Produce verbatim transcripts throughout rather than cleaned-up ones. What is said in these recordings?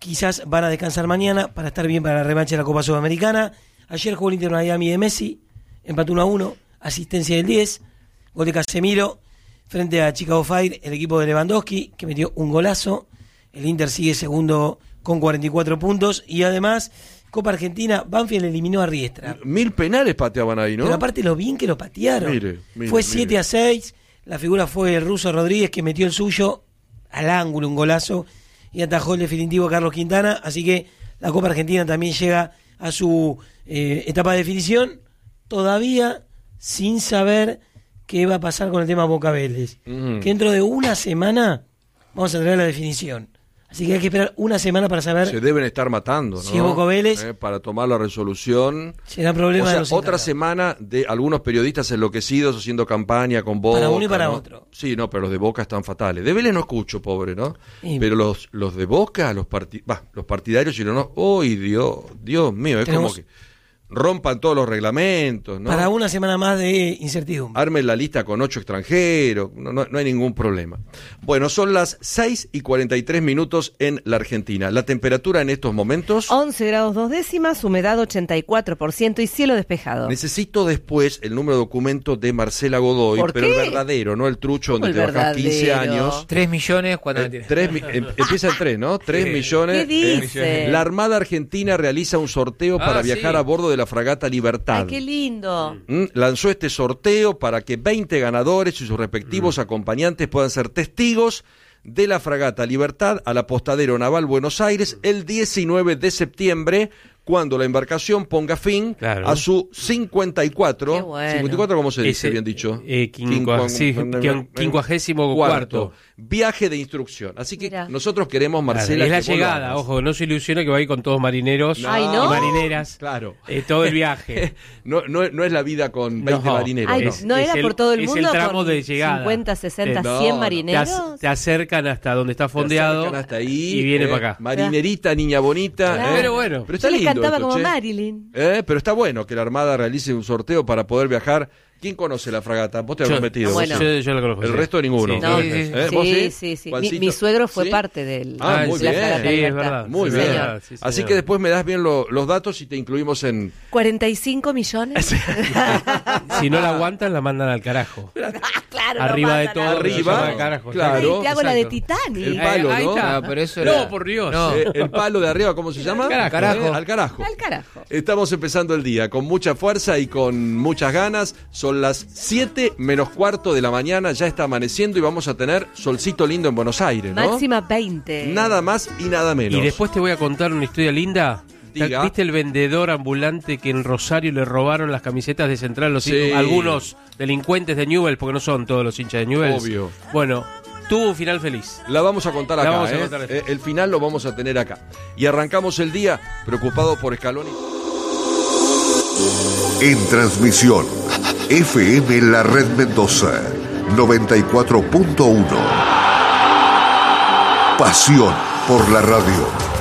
quizás van a descansar mañana para estar bien para la revancha de la Copa Sudamericana. Ayer jugó el Inter Miami de Messi, empató uno a uno, asistencia del diez, gol de Casemiro frente a Chicago Fire, el equipo de Lewandowski, que metió un golazo. El Inter sigue segundo con cuarenta y cuatro puntos y además Copa Argentina, Banfield eliminó a Riestra. Mil penales pateaban ahí, ¿no? Pero aparte lo bien que lo patearon. Mire, mire, fue siete a seis, la figura fue el ruso Rodríguez, que metió el suyo al ángulo, un golazo, y atajó el definitivo Carlos Quintana, así que la Copa Argentina también llega a su eh, etapa de definición, todavía sin saber qué va a pasar con el tema Boca Vélez, mm. que dentro de una semana vamos a tener la definición. Así que hay que esperar una semana para saber. Se deben estar matando, ¿no? Si es Boca Vélez. Eh, para tomar la resolución. Será problema o sea, de los otra encargados. Semana de algunos periodistas enloquecidos haciendo campaña con Boca. Para uno y para ¿no? otro. Sí, no, pero los de Boca están fatales. De Vélez no escucho, pobre, ¿no? Sí. Pero los los de Boca, los, parti- bah, los partidarios chilenos, ¡uy, Dios! Dios mío! Es Tenemos... como que rompan todos los reglamentos, ¿no? Para una semana más de incertidumbre. Armen la lista con ocho extranjeros, no, no, no hay ningún problema. Bueno, son las seis y cuarenta y tres minutos en la Argentina. La temperatura en estos momentos... once grados dos décimas, humedad ochenta y cuatro por ciento y cielo despejado. Necesito después el número de documento de Marcela Godoy, ¿Por pero qué? el verdadero, no el trucho donde el te bajás quince verdadero? años. Tres millones cuando Eh, la tienes. tres, mi- em- empieza en tres, ¿no? Tres Sí. millones. ¿Qué eh, dice? la Armada Argentina realiza un sorteo Ah, para sí. viajar a bordo de la fragata Libertad. Ay, qué lindo. ¿Mm? Lanzó este sorteo para que veinte ganadores y sus respectivos mm. acompañantes puedan ser testigos de la fragata Libertad al apostadero naval Buenos Aires el diecinueve de septiembre, cuando la embarcación ponga fin Claro. a su cincuenta y cuatro. Qué bueno. cincuenta y cuatro, ¿cómo se dice? Ese, Bien dicho. Eh, quincu- Quincu- sí, quin- quincuagésimo cuarto. Viaje de instrucción. Así que Mira. nosotros queremos, Marcela, Claro, es la que vos lo llegada, hagas. ojo, no se ilusione que va a ir con todos marineros Ay, ¿no? y marineras. Claro. Eh, todo el viaje. no, no, no es la vida con veinte No. marineros. Ay, no. Es- ¿no es era el- por todo el es mundo? el tramo con de llegada. cincuenta, sesenta, Eh, no, cien no. Te, marineros. ac- te acercan hasta donde está Te fondeado acercan hasta ahí, y viene eh, para acá. Marinerita, niña bonita. Claro. eh. Pero bueno. Pero está Yo le lindo cantaba esto, como che. Marilyn. Eh, pero está bueno que la Armada realice un sorteo para poder viajar. ¿Quién conoce la fragata? Vos te Yo- has metido. Ah, vos bueno. sí. Yo, yo la conozco. El sí. resto ninguno. Sí, No, sí, sí, sí. ¿Eh? ¿Vos sí, sí? sí, sí. Mi, Juancito. mi suegro fue ¿Sí? parte del, Ah, muy de la bien. fragata Sí, es Libertad. verdad. Muy Sí, bien. señor. Sí, Así señor. que después me das bien lo- los datos y te incluimos en... cuarenta y cinco millones. Si no la aguantan, la mandan al carajo. Claro, Arriba no de mata todo, nada. Arriba, lo llaman al carajo. claro. Ay, te hago la de Exacto. Titanic. El palo, Eh, ahí ¿no? está. Ah, pero eso No, era- por Dios. No. eh, el palo de arriba, ¿cómo se llama? Carajo. Carajo. Eh, al carajo. Al carajo. Estamos empezando el día con mucha fuerza y con muchas ganas. Son las siete menos cuarto de la mañana, ya está amaneciendo y vamos a tener solcito lindo en Buenos Aires, ¿no? Máxima veinte. Nada más y nada menos. Y después te voy a contar una historia linda. Diga. ¿Viste el vendedor ambulante que en Rosario le robaron las camisetas de Central los Sí. algunos delincuentes de Newell's, porque no son todos los hinchas de Newell's? Obvio. Bueno, tuvo un final feliz. La vamos a contar La acá, vamos a ¿eh? contar después. Eh, El final lo vamos a tener acá. Y arrancamos el día preocupado por Scaloni. En transmisión, F M La Red Mendoza, noventa y cuatro punto uno. Pasión por la radio.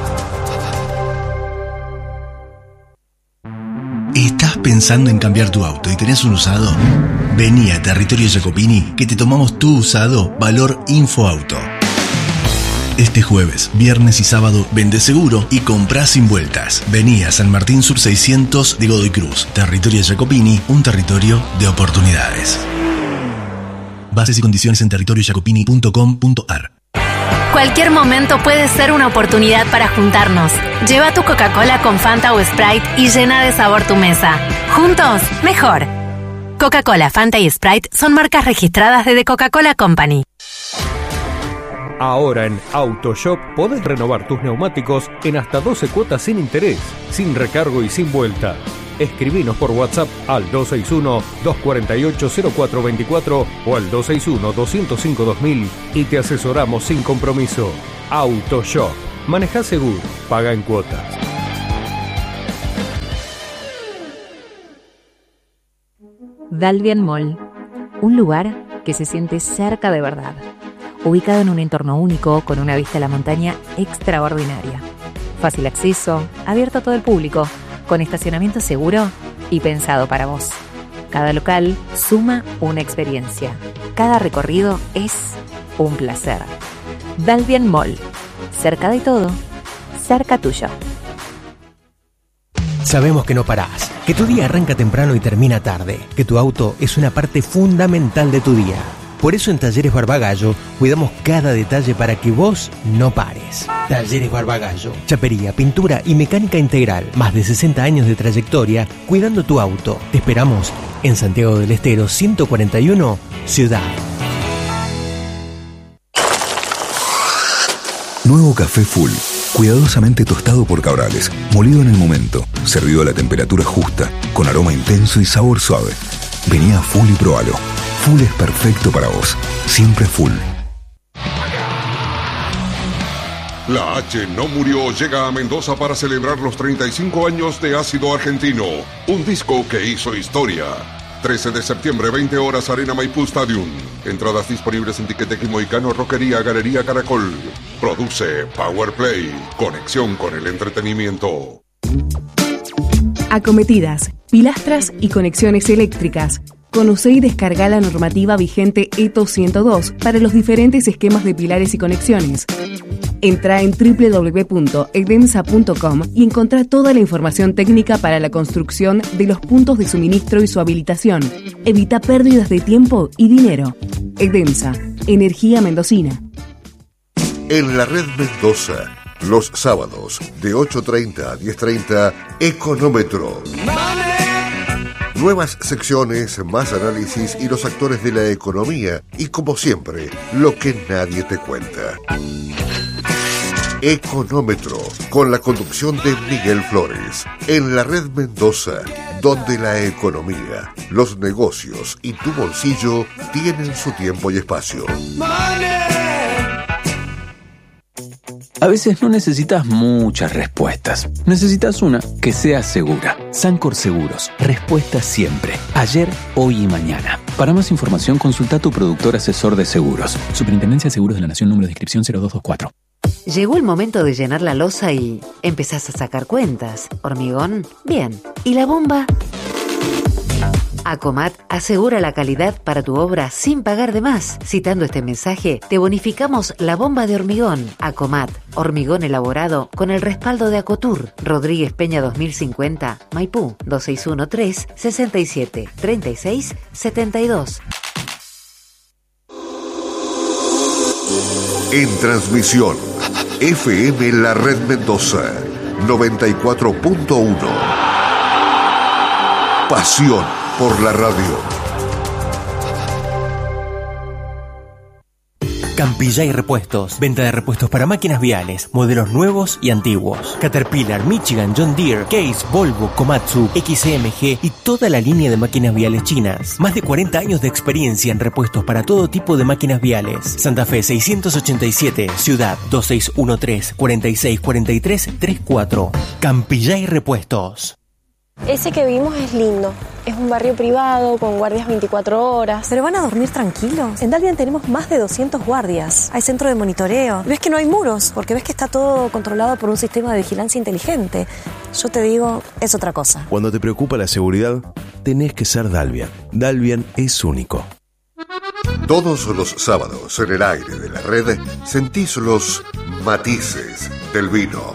¿Estás pensando en cambiar tu auto y tenés un usado? Vení a Territorio Jacopini que te tomamos tu usado valor Infoauto. Este jueves, viernes y sábado vende seguro y comprá sin vueltas. Vení a San Martín Sur seiscientos de Godoy Cruz. Territorio Jacopini, un territorio de oportunidades. Bases y condiciones en territorio jacopini punto com punto ar. Cualquier momento puede ser una oportunidad para juntarnos. Lleva tu Coca-Cola con Fanta o Sprite y llena de sabor tu mesa. Juntos, mejor. Coca-Cola, Fanta y Sprite son marcas registradas de The Coca-Cola Company. Ahora en AutoShop podés renovar tus neumáticos en hasta doce cuotas sin interés, sin recargo y sin vuelta. Escribinos por WhatsApp al dos seis uno, dos cuatro ocho, cero cuatro dos cuatro o al dos seis uno, dos cero cinco, dos mil y te asesoramos sin compromiso. AutoShop. Manejá seguro, paga en cuotas. Dalvian Mall, un lugar que se siente cerca de verdad, ubicado en un entorno único con una vista a la montaña extraordinaria. Fácil acceso, abierto a todo el público, con estacionamiento seguro y pensado para vos. Cada local suma una experiencia. Cada recorrido es un placer. Dalvian Mall, cerca de todo cerca tuyo. Sabemos que no parás, que tu día arranca temprano y termina tarde, que tu auto es una parte fundamental de tu día. Por eso en Talleres Barbagallo cuidamos cada detalle para que vos no pares. Talleres Barbagallo, chapería, pintura y mecánica integral. Más de sesenta años de trayectoria cuidando tu auto. Te esperamos en Santiago del Estero ciento cuarenta y uno, Ciudad. Nuevo café Full, cuidadosamente tostado por Cabrales, molido en el momento, servido a la temperatura justa, con aroma intenso y sabor suave. Vení a Full y probalo. Full es perfecto para vos. Siempre Full. La H no murió llega a Mendoza para celebrar los treinta y cinco años de Ácido Argentino, un disco que hizo historia. trece de septiembre, veinte horas, Arena Maipú Stadium. Entradas disponibles en Tiquetex Moicano, Roquería, Galería Caracol. Produce Power Play. Conexión con el entretenimiento. Acometidas, pilastras y conexiones eléctricas. Conoce y descarga la normativa vigente E T O ciento dos para los diferentes esquemas de pilares y conexiones. Entra en doble u doble u doble u punto edemsa punto com y encontrá toda la información técnica para la construcción de los puntos de suministro y su habilitación. Evita pérdidas de tiempo y dinero. Edemsa, energía mendocina. En la red Mendoza, los sábados de ocho treinta a diez treinta, Económetro. Nuevas secciones, más análisis y los actores de la economía y, como siempre, lo que nadie te cuenta. Económetro, con la conducción de Miguel Flores, en la red Mendoza, donde la economía, los negocios y tu bolsillo tienen su tiempo y espacio. A veces no necesitas muchas respuestas. Necesitas una que sea segura. Sancor Seguros. Respuesta siempre. Ayer, hoy y mañana. Para más información, consulta a tu productor asesor de seguros. Superintendencia de Seguros de la Nación, número de inscripción cero dos dos cuatro. Llegó el momento de llenar la losa y empezás a sacar cuentas. ¿Hormigón? Bien. ¿Y la bomba? Acomat asegura la calidad para tu obra sin pagar de más. Citando este mensaje, te bonificamos la bomba de hormigón. Acomat, hormigón elaborado con el respaldo de Acotur. Rodríguez Peña dos mil cincuenta, Maipú, dos seis uno tres, seis siete, tres seis, siete dos. En transmisión, F M La Red Mendoza, noventa y cuatro punto uno. Pasión por la radio. Campillay Repuestos. Venta de repuestos para máquinas viales, modelos nuevos y antiguos. Caterpillar, Michigan, John Deere, Case, Volvo, Komatsu, X M G y toda la línea de máquinas viales chinas. Más de cuarenta años de experiencia en repuestos para todo tipo de máquinas viales. Santa Fe seiscientos ochenta y siete, Ciudad dos seis uno tres, cuatro seis cuatro tres tres cuatro. Campillay Repuestos. Ese que vimos es lindo. Es un barrio privado con guardias veinticuatro horas. ¿Pero van a dormir tranquilos? En Dalvian tenemos más de doscientos guardias. Hay centro de monitoreo. Ves que no hay muros, porque ves que está todo controlado por un sistema de vigilancia inteligente. Yo te digo, es otra cosa. Cuando te preocupa la seguridad, tenés que ser Dalvian. Dalvian es único. Todos los sábados en el aire de la red sentís los matices del vino.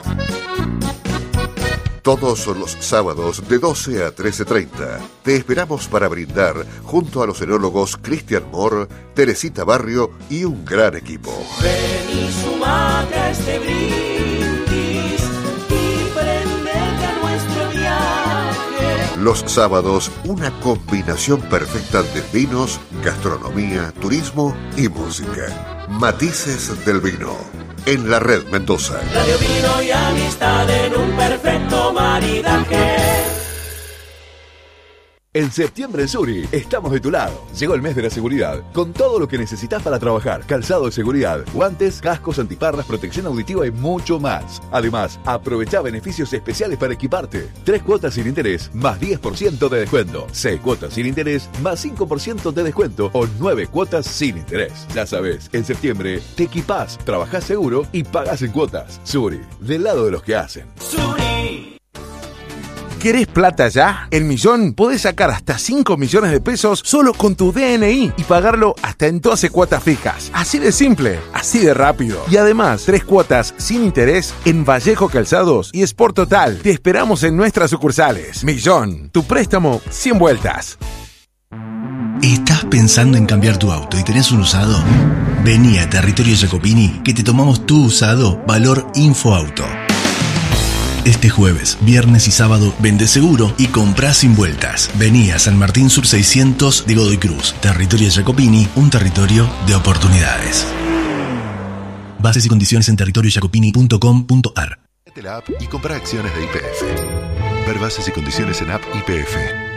Todos los sábados de doce a trece treinta te esperamos para brindar junto a los enólogos Cristian Moore, Teresita Barrio y un gran equipo. Ven y sumate a este brindis y prendete a nuestro viaje. Los sábados, una combinación perfecta de vinos, gastronomía, turismo y música. Matices del vino. En la red Mendoza. Radio, vino y amistad en un perfecto maridaje. En septiembre en Suri estamos de tu lado. Llegó el mes de la seguridad, con todo lo que necesitas para trabajar. Calzado de seguridad, guantes, cascos, antiparras, protección auditiva y mucho más. Además, aprovecha beneficios especiales para equiparte. Tres cuotas sin interés, más diez por ciento de descuento. Seis cuotas sin interés, más cinco por ciento de descuento. O nueve cuotas sin interés. Ya sabes, en septiembre te equipás, trabajás seguro y pagás en cuotas. Suri, del lado de los que hacen. Suri. ¿Querés plata ya? En Millón podés sacar hasta cinco millones de pesos solo con tu D N I y pagarlo hasta en doce cuotas fijas. Así de simple, así de rápido. Y además, tres cuotas sin interés en Vallejo Calzados y Sport Total. Te esperamos en nuestras sucursales. Millón, tu préstamo cien vueltas. ¿Estás pensando en cambiar tu auto y tenés un usado? Vení a Territorio Jacopini que te tomamos tu usado valor InfoAuto. Este jueves, viernes y sábado, vende seguro y comprá sin vueltas. Vení a San Martín Sur seiscientos de Godoy Cruz. Territorio Jacopini, un territorio de oportunidades. Bases y condiciones en territorio jacopini punto com punto a r. La app y compra acciones de Y P F. Ver bases y condiciones en app Y P F.